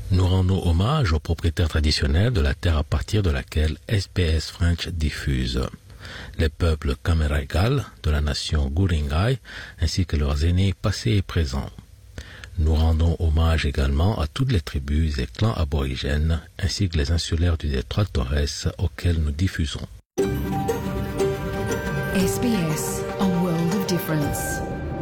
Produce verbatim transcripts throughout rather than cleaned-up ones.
Nous rendons hommage aux propriétaires traditionnels de la terre à partir de laquelle S B S French diffuse. Les peuples Kameraigal de la nation Guringai ainsi que leurs aînés passés et présents. Nous rendons hommage également à toutes les tribus et clans aborigènes ainsi que les insulaires du détroit de Torres auxquels nous diffusons. S B S, a world of difference.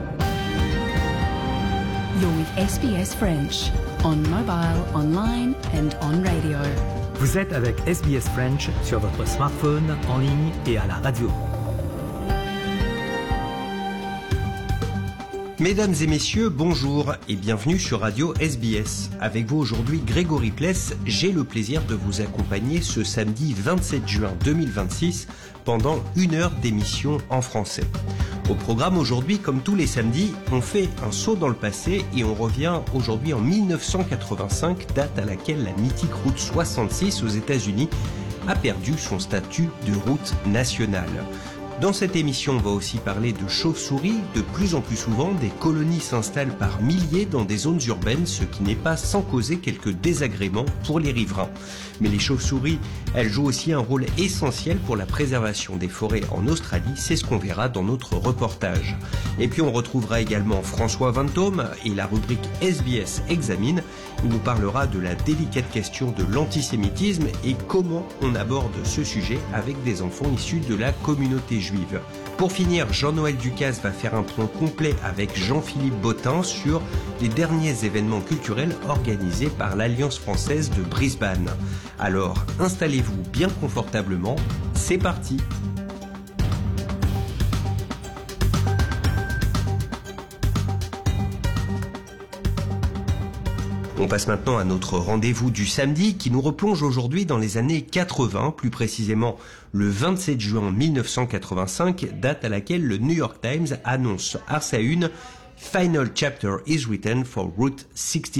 You're with S B S French, on mobile, online and on radio. Vous êtes avec S B S French sur votre smartphone, en ligne et à la radio. Mesdames et messieurs, bonjour et bienvenue sur Radio S B S. Avec vous aujourd'hui Grégory Pless, j'ai le plaisir de vous accompagner ce samedi vingt-sept juin deux mille vingt-six pendant une heure d'émission en français. Au programme aujourd'hui, comme tous les samedis, on fait un saut dans le passé et on revient aujourd'hui en mille neuf cent quatre-vingt-cinq, date à laquelle la mythique route soixante-six aux États-Unis a perdu son statut de route nationale. Dans cette émission, on va aussi parler de chauves-souris. De plus en plus souvent, des colonies s'installent par milliers dans des zones urbaines, ce qui n'est pas sans causer quelques désagréments pour les riverains. Mais les chauves-souris, elles jouent aussi un rôle essentiel pour la préservation des forêts en Australie, c'est ce qu'on verra dans notre reportage. Et puis on retrouvera également François Vantôme et la rubrique S B S Examine. Il nous parlera de la délicate question de l'antisémitisme et comment on aborde ce sujet avec des enfants issus de la communauté juive. Pour finir, Jean-Noël Ducasse va faire un point complet avec Jean-Philippe Bottin sur les derniers événements culturels organisés par l'Alliance française de Brisbane. Alors, installez-vous bien confortablement, c'est parti! On passe maintenant à notre rendez-vous du samedi qui nous replonge aujourd'hui dans les années quatre-vingts, plus précisément le vingt-sept juin mille neuf cent quatre-vingt-cinq, date à laquelle le New York Times annonce à sa une « Final chapter is written for Route soixante-six ».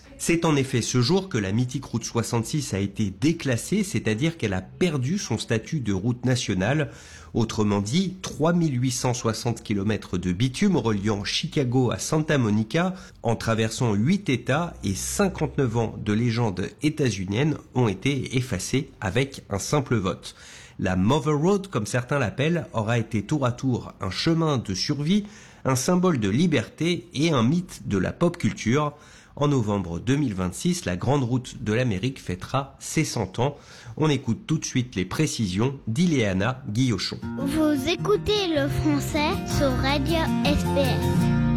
C'est en effet ce jour que la mythique route soixante-six a été déclassée, c'est-à-dire qu'elle a perdu son statut de route nationale. Autrement dit, trois mille huit cent soixante kilomètres de bitume reliant Chicago à Santa Monica, en traversant huit États et cinquante-neuf ans de légende états-unienne ont été effacés avec un simple vote. La Mother Road, comme certains l'appellent, aura été tour à tour un chemin de survie, un symbole de liberté et un mythe de la pop culture. En novembre deux mille vingt-six, la Grande Route de l'Amérique fêtera ses cent ans. On écoute tout de suite les précisions d'Iléana Guillochon. Vous écoutez le français sur Radio S B S.